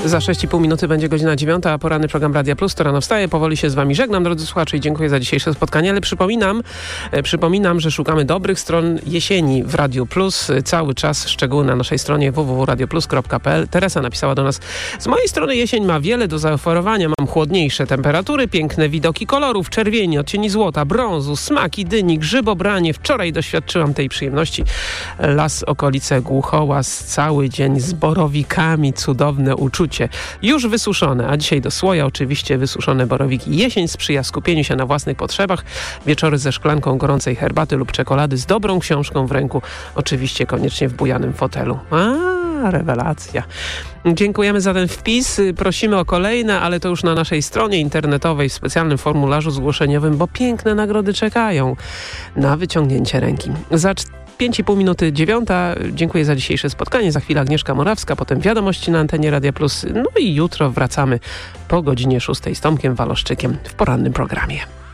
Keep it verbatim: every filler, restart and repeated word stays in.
Za sześć i pół minuty będzie godzina dziewiąta, a poranny program Radia Plus to rano wstaje. Powoli się z wami żegnam, drodzy słuchacze, i dziękuję za dzisiejsze spotkanie, ale przypominam, e, przypominam, że szukamy dobrych stron jesieni w Radiu Plus. Cały czas szczegóły na naszej stronie w w w kropka radioplus kropka p l. Teresa napisała do nas: z mojej strony jesień ma wiele do zaoferowania. Mam chłodniejsze temperatury, piękne widoki kolorów, czerwieni, odcieni złota, brązu, smaki dyni, grzybobranie. Wczoraj doświadczyłam tej przyjemności. Las, okolice Głuchołaz, cały dzień z borowikami, cudowne uczucie. Już wysuszone, a dzisiaj do słoja oczywiście wysuszone borowiki. Jesień sprzyja skupieniu się na własnych potrzebach. Wieczory ze szklanką gorącej herbaty lub czekolady z dobrą książką w ręku. Oczywiście koniecznie w bujanym fotelu. A, rewelacja. Dziękujemy za ten wpis. Prosimy o kolejne, ale to już na naszej stronie internetowej w specjalnym formularzu zgłoszeniowym, bo piękne nagrody czekają na wyciągnięcie ręki. Za pięć i pół minuty dziewiąta. Dziękuję za dzisiejsze spotkanie. Za chwilę Agnieszka Morawska, potem wiadomości na antenie Radia Plus. No i jutro wracamy po godzinie szóstej z Tomkiem Waloszczykiem w porannym programie.